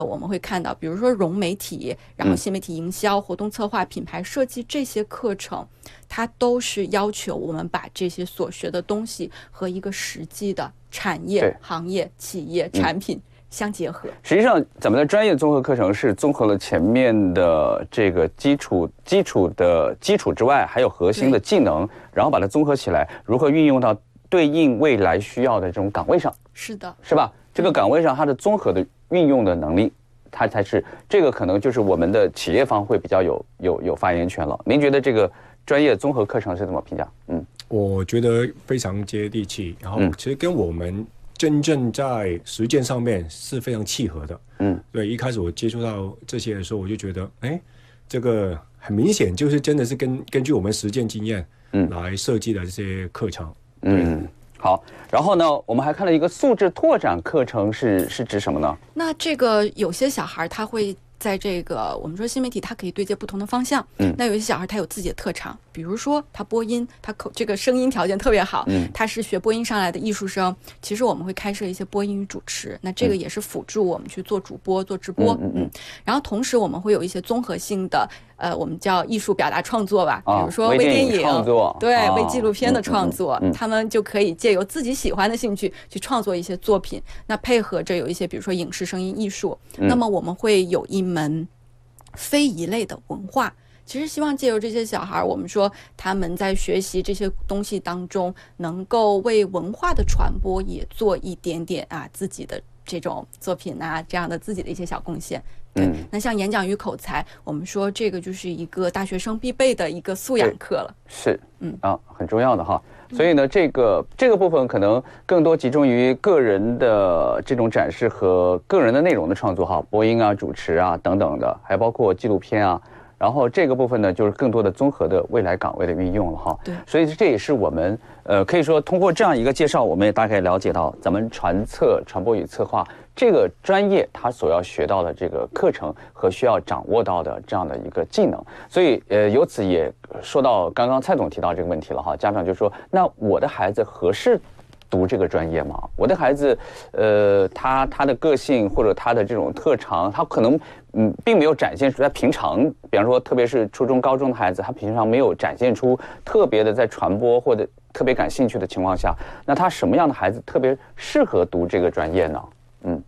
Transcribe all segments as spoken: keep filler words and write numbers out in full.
我们会看到，比如说融媒体，然后新媒体营销、活动策划、品牌设计这些课程，它都是要求我们把这些所学的东西和一个实际的产业、行业、企业、产品相结合。 实际上，咱们的专业综合课程是综合了前面的这个基础、基础的基础之外，还有核心的技能，然后把它综合起来，如何运用到对应未来需要的这种岗位上。 是的， 是吧？这个岗位上它的综合的运用的能力，它才是这个可能就是我们的企业方会比较有有有发言权了。您觉得这个专业综合课程是怎么评价？嗯， 我觉得非常接地气，然后其实跟我们真正在实践上面是非常契合的。嗯，对，一开始我接触到这些的时候，我就觉得，哎，这个很明显就是真的是根根据我们实践经验，嗯，来设计的这些课程。 嗯。好，然后呢，我们还看了一个素质拓展课程是，是是指什么呢？ 那这个有些小孩他会在这个我们说新媒体，它可以对接不同的方向。嗯，那有些小孩他有自己的特长，比如说他播音，他口这个声音条件特别好，嗯，他是学播音上来的艺术生。其实我们会开设一些播音与主持，那这个也是辅助我们去做主播、做直播。嗯嗯。然后同时我们会有一些综合性的。呃，我们叫艺术表达创作吧，比如说微电影创作， 对，微纪录片的创作，他们就可以借由自己喜欢的兴趣去创作一些作品。那配合着有一些，比如说影视、声音艺术，那么我们会有一门非遗类的文化。其实希望借由这些小孩，我们说他们在学习这些东西当中，能够为文化的传播也做一点点啊自己的这种作品啊，这样的自己的一些小贡献。对，那像演讲与口才，我们说这个就是一个大学生必备的一个素养课了。 是，嗯啊，很重要的哈。所以呢，这个这个部分可能更多集中于个人的这种展示和个人的内容的创作哈，播音啊、主持啊等等的，还包括纪录片啊。然后这个部分呢，就是更多的综合的未来岗位的运用了哈。 对， 所以这也是我们呃可以说通过这样一个介绍，我们也大概了解到咱们传策、传播与策划这个专业它所要学到的这个课程和需要掌握到的这样的一个技能。所以呃由此也说到刚刚蔡总提到这个问题了哈，家长就说那我的孩子合适读这个专业吗？我的孩子，呃，他他的个性或者他的这种特长，他可能嗯并没有展现出来。平常，比方说，特别是初中、高中的孩子，他平常没有展现出特别的在传播或者特别感兴趣的情况下，那他什么样的孩子特别适合读这个专业呢？嗯。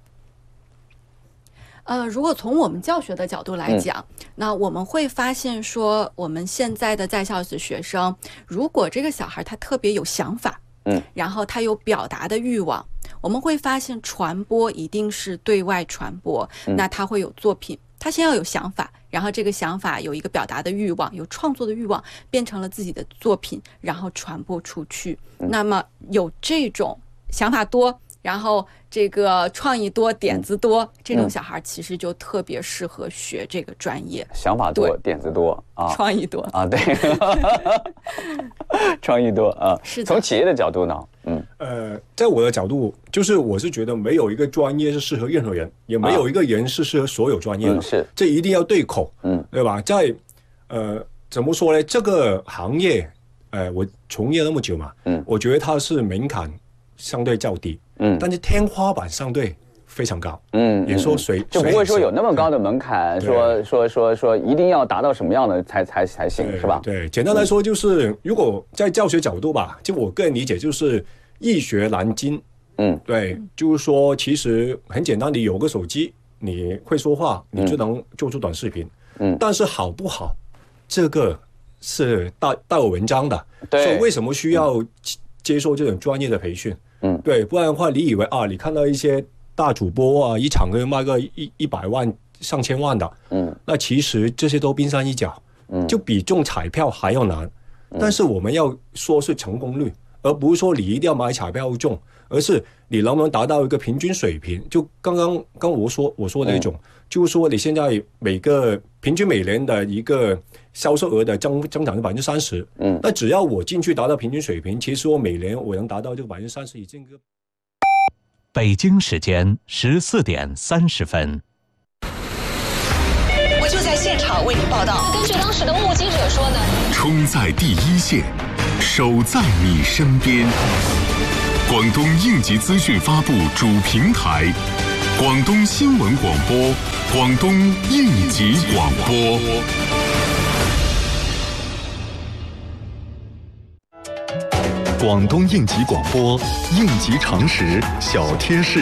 呃，如果从我们教学的角度来讲，嗯、那我们会发现说，我们现在的在校的学生，如果这个小孩他特别有想法。嗯，然后他有表达的欲望，我们会发现传播一定是对外传播，嗯、那他会有作品，他先要有想法，然后这个想法有一个表达的欲望，有创作的欲望，变成了自己的作品，然后传播出去。嗯、那么有这种想法多，然后这个创意多、点子多，嗯、这种小孩其实就特别适合学这个专业。 想法多，点子多啊， 创意多啊，对，创意多啊。 是的。 从企业的角度呢，嗯， 呃，在我的角度，就是我是觉得没有一个专业是适合任何人，也没有一个人是适合所有专业的， 嗯、是， 这一定要对口，嗯，对吧？在呃，怎么说呢？这个行业，呃，我从业那么久嘛，嗯，我觉得它是门槛相对较低。嗯，但是天花板相对非常高，嗯，也说谁就不会说有那么高的门槛，说说说说一定要达到什么样的才才才行，是吧？ 对，简单来说就是，嗯、如果在教学角度吧，就我个人理解就是易学难精，嗯，对，就是说其实很简单，你有个手机，你会说话，你就能做出短视频，嗯，但是好不好，这个是大大有文章的， 对， 所以为什么需要接受这种专业的培训？嗯，对，不然的话，你以为啊，你看到一些大主播啊，一场可以卖个一一百万、上千万的，嗯，那其实这些都冰山一角，嗯，就比中彩票还要难。嗯、但是我们要说是成功率，而不是说你一定要买彩票中，而是你能不能达到一个平均水平。就刚刚刚我说我说的那种，嗯、就是说你现在每个平均每年的一个销售额的增增长是百分之三十，嗯，那只要我进去达到平均水平，其实我每年我能达到这个百分之三十已经。 北京时间十四点三十分。 我就在现场为您报道。根据当时的目击者说呢， 冲在第一线，守在你身边。广东应急资讯发布主平台， 广东新闻广播，广东应急广播。广东应急广播，应急常识小贴士。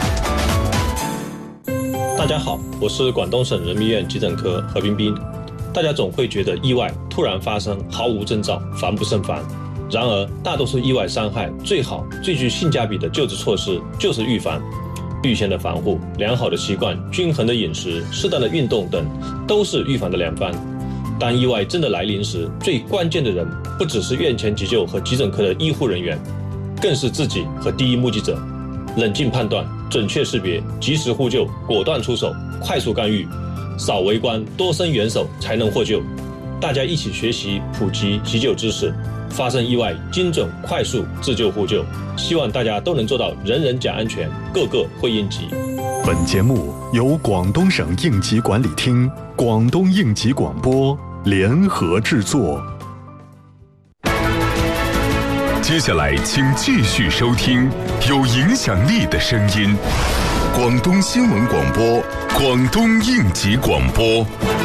大家好，我是广东省人民医院急诊科何冰冰。大家总会觉得意外突然发生，毫无征兆，防不胜防。然而，大多数意外伤害最好、最具性价比的救治措施就是预防。预先的防护、良好的习惯、均衡的饮食、适当的运动等，都是预防的良方。当意外真的来临时，最关键的人不只是院前急救和急诊科的医护人员，更是自己和第一目击者。冷静判断，准确识别，及时呼救，果断出手，快速干预，少围观，多伸援手，才能获救。大家一起学习普及急救知识，发生意外精准快速自救呼救。希望大家都能做到人人讲安全，个个会应急。 本节目由广东省应急管理厅、广东应急广播联合制作。接下来请继续收听有影响力的声音，广东新闻广播，广东应急广播。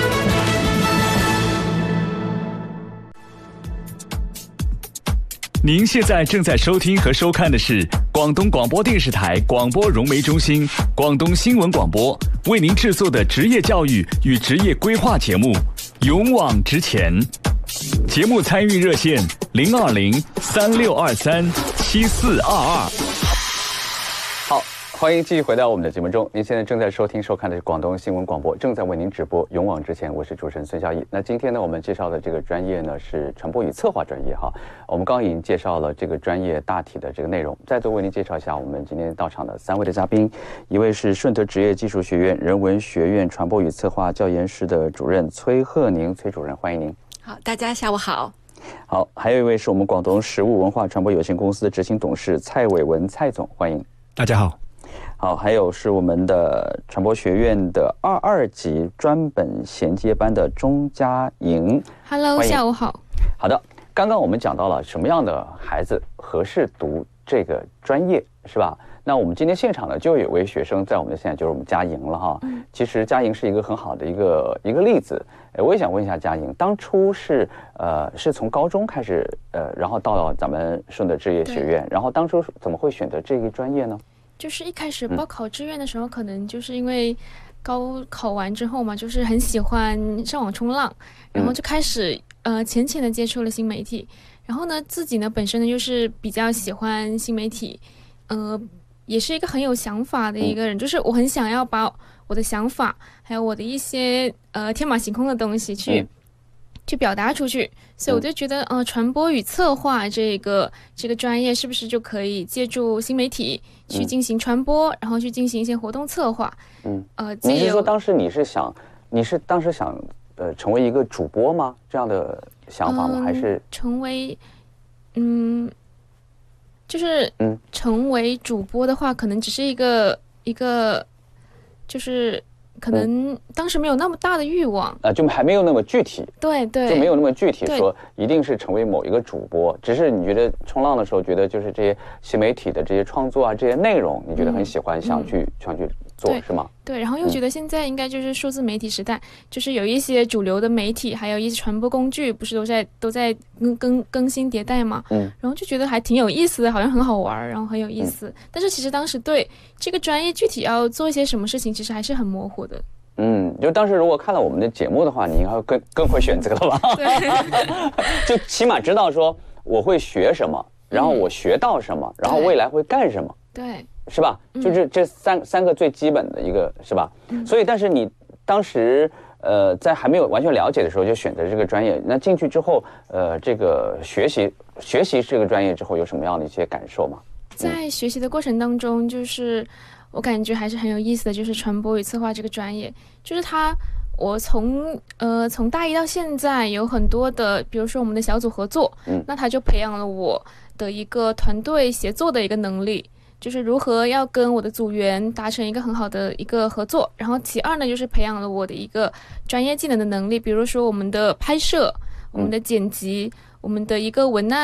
您现在正在收听和收看的是广东广播电视台广播融媒中心、广东新闻广播为您制作的职业教育与职业规划节目《勇往直前》。节目参与热线零二零三六二三七四二二。 好，欢迎继续回到我们的节目中。您现在正在收听收看的是广东新闻广播，正在为您直播《勇往直前》，我是主持人孙孝义。那今天呢，我们介绍的这个专业呢是传播与策划专业哈。我们刚刚已经介绍了这个专业大体的这个内容，再度为您介绍一下我们今天到场的三位的嘉宾。一位是顺德职业技术学院人文学院传播与策划教研室的主任崔鹤宁，崔主任，欢迎您。 好，大家下午好。 好，还有一位是我们广东食物文化传播有限公司的执行董事蔡伟文，蔡总，欢迎。 大家好。 好，还有是我们的传播学院的二二级专本衔接班的钟佳莹。 Hello， 下午好。 好的，刚刚我们讲到了什么样的孩子合适读这个专业，是吧？那我们今天现场呢，就有位学生在我们的现在就是我们佳莹了哈。嗯、其实佳莹是一个很好的一个一个例子。我也想问一下佳莹，当初是呃是从高中开始呃，然后到咱们顺德职业学院，然后当初怎么会选择这个专业呢？ 就是一开始报考志愿的时候，嗯、可能就是因为高考完之后嘛，就是很喜欢上网冲浪，然后就开始、嗯、呃浅浅的接触了新媒体。然后呢，自己呢本身呢又是比较喜欢新媒体，呃。也是一个很有想法的一个人，就是我很想要把我的想法，还有我的一些呃天马行空的东西去、嗯、去表达出去，所以我就觉得呃传播与策划这个这个专业是不是就可以借助新媒体去进行传播，嗯、然后去进行一些活动策划。嗯，呃， 你是说当时你是想，你是当时想呃成为一个主播吗？这样的想法吗？嗯、还是成为嗯？就是成为主播的话，可能只是一个一个，就是可能当时没有那么大的欲望啊、 呃，就还没有那么具体， 对对， 就没有那么具体说一定是成为某一个主播，只是你觉得冲浪的时候觉得就是这些新媒体的这些创作啊，这些内容你觉得很喜欢，嗯、想去、嗯、想去做是吗？ 对，然后又觉得现在应该就是数字媒体时代，嗯、就是有一些主流的媒体，还有一些传播工具，不是都在都在更更更新迭代嘛？嗯，然后就觉得还挺有意思的，好像很好玩，然后很有意思。嗯、但是其实当时对这个专业具体要做一些什么事情，其实还是很模糊的。 嗯，就当时如果看了我们的节目的话，你应该更更会选择了吧？对，就起码知道说我会学什么，然后我学到什么，嗯、然后未来会干什么。 对。 是吧？就是这三、嗯、三个最基本的一个，是吧？嗯、所以，但是你当时呃在还没有完全了解的时候就选择这个专业，那进去之后，呃，这个学习学习这个专业之后有什么样的一些感受吗？ 在学习的过程当中，就是我感觉还是很有意思的，就是传播与策划这个专业，就是它。我从呃从大一到现在有很多的，比如说我们的小组合作，嗯，那他就培养了我的一个团队协作的一个能力。就是如何要跟我的组员达成一个很好的一个合作，然后其二呢，就是培养了我的一个专业技能的能力，比如说我们的拍摄、我们的剪辑、我们的一个文案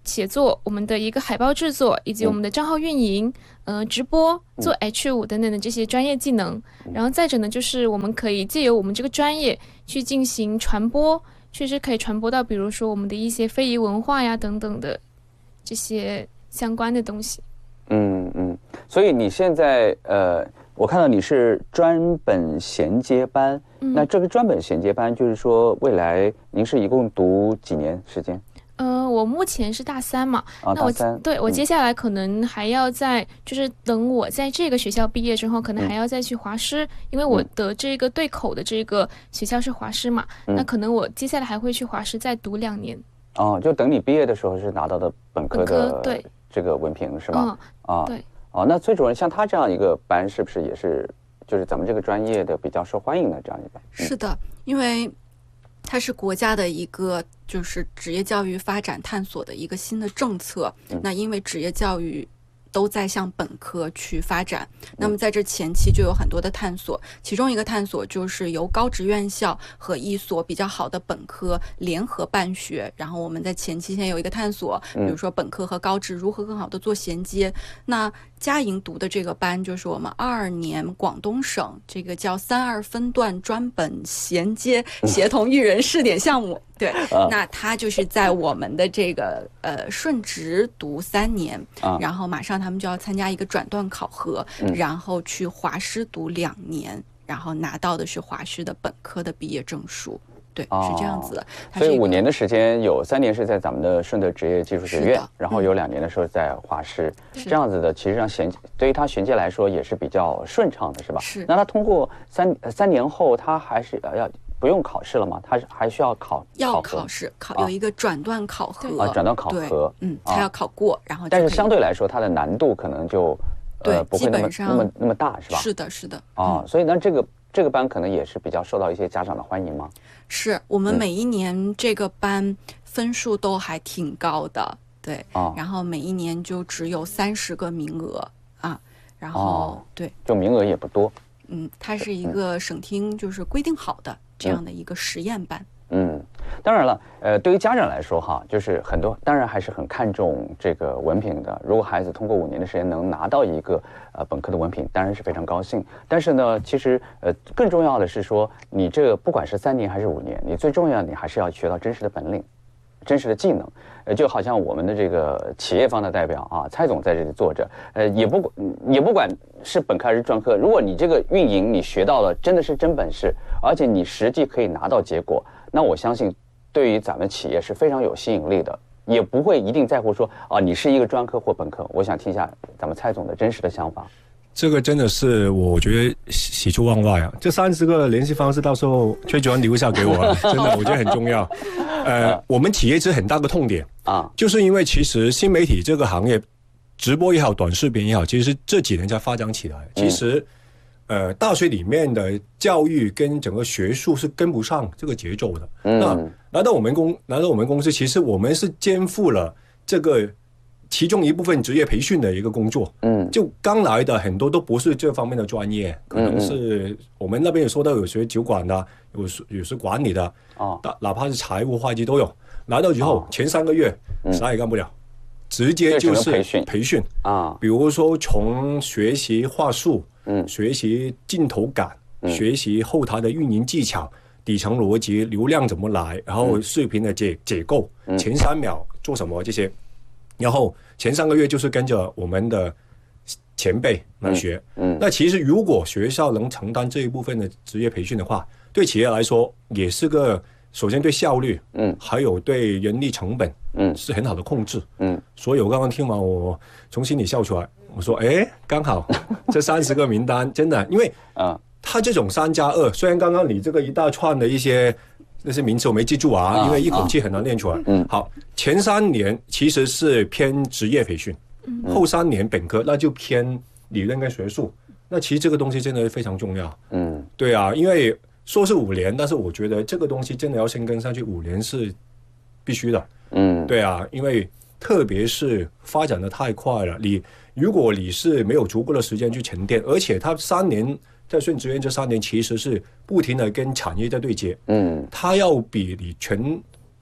写作、我们的一个海报制作，以及我们的账号运营、呃直播、做 H 五 等等的这些专业技能。然后再者呢，就是我们可以借由我们这个专业去进行传播，确实可以传播到比如说我们的一些非遗文化呀等等的这些相关的东西。嗯嗯，所以你现在呃，我看到你是专本衔接班，嗯、那这个专本衔接班就是说，未来您是一共读几年时间？ 呃，我目前是大三嘛， 啊、 那我大三对我接下来可能还要在，嗯、就是等我在这个学校毕业之后，可能还要再去华师，嗯、因为我的这个对口的这个学校是华师嘛，嗯、那可能我接下来还会去华师再读两年。 哦，就等你毕业的时候是拿到的本科的本科对这个文凭是吧？ 嗯、啊，对。 哦，那崔主任像他这样一个班，是不是也是就是咱们这个专业的比较受欢迎的这样一个班？ 嗯、是的，因为它是国家的一个就是职业教育发展探索的一个新的政策。嗯、那因为职业教育都在向本科去发展，那么在这前期就有很多的探索，其中一个探索就是由高职院校和一所比较好的本科联合办学，然后我们在前期先有一个探索，比如说本科和高职如何更好的做衔接。那嘉莹读的这个班就是我们二二年广东省这个叫三二分段专本衔接协同育人试点项目。对，那他就是在我们的这个呃顺职读三年，然后马上他们就要参加一个转段考核，然后去华师读两年，然后拿到的是华师的本科的毕业证书。对， 哦、 是这样子的。 所以五年的时间，有三年是在咱们的顺德职业技术学院，然后有两年的时候在华师，嗯、这样子的，其实上衔对于他衔接来说也是比较顺畅的，是吧？ 是。 那他通过三三年后，他还是要不用考试了吗？他还需要考？ 要考试，考有一个转段考核啊，转段考核， 嗯，他要考过，然后但是相对来说，它的难度可能就呃不会那么那么那么大，是吧？ 是的，是的。 啊， 嗯、 所以那这个。这个班可能也是比较受到一些家长的欢迎吗？ 是我们每一年这个班分数都还挺高的，对，哦、然后每一年就只有三十个名额啊，然后、哦、对， 就名额也不多。 嗯，它是一个省厅就是规定好的这样的一个实验班。 嗯，当然了，呃，对于家长来说哈，就是很多当然还是很看重这个文凭的。如果孩子通过五年的时间能拿到一个呃本科的文凭，当然是非常高兴。但是呢，其实呃更重要的是说，你这个不管是三年还是五年，你最重要的你还是要学到真实的本领、真实的技能。呃，就好像我们的这个企业方的代表啊，蔡总在这里坐着，呃，也不管也不管是本科还是专科，如果你这个运营你学到了真的是真本事，而且你实际可以拿到结果。那我相信，对于咱们企业是非常有吸引力的，也不会一定在乎说啊，你是一个专科或本科。我想听一下咱们蔡总的真实的想法。 这个真的是我觉得喜出望外啊！这三十个联系方式，到时候崔主任留下给我，真的我觉得很重要。呃，我们企业是很大的痛点啊，就是因为其实新媒体这个行业，直播也好，短视频也好，其实这几年才发展起来。其实。嗯呃，大学里面的教育跟整个学术是跟不上这个节奏的。嗯、那来到我们公，来到我们公司，其实我们是肩负了这个其中一部分职业培训的一个工作。嗯，就刚来的很多都不是这方面的专业，可能是我们那边有说到有学酒管的，有有是管理的，哦，哪怕是财务会计都有。来到以后、哦、前三个月啥也干不了，嗯、直接就是培训培训啊，比如说从学习话术。嗯，学习镜头感，嗯、学习后台的运营技巧，底层逻辑，流量怎么来，然后视频的解解构，嗯、前三秒做什么这些，然后前三个月就是跟着我们的前辈来学。嗯，嗯那其实如果学校能承担这一部分的职业培训的话，对企业来说也是个首先对效率，嗯，还有对人力成本，嗯，是很好的控制。嗯，所以我刚刚听完，我从心里笑出来。我说，哎，刚好这三十个名单真的，因为啊，他这种三加二，虽然刚刚你这个一大串的一些那些名词我没记住啊，啊因为一口气很难念出来。嗯、啊，好，前三年其实是偏职业培训，嗯、后三年本科那就偏理论跟学术。那其实这个东西真的非常重要。嗯，对啊，因为说是五年，但是我觉得这个东西真的要先跟上去，五年是必须的。嗯，对啊，因为特别是发展的太快了，你。如果你是没有足够的时间去沉淀，而且他三年在顺职院这三年其实是不停的跟产业在对接，嗯，他要比你全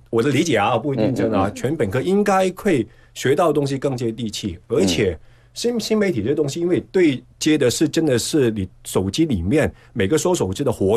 我的理解啊，不一定真的啊，嗯嗯嗯全本科应该会学到的东西更接地气，而且新新媒体这东西，因为对接的是真的是你手机里面每个收手机的活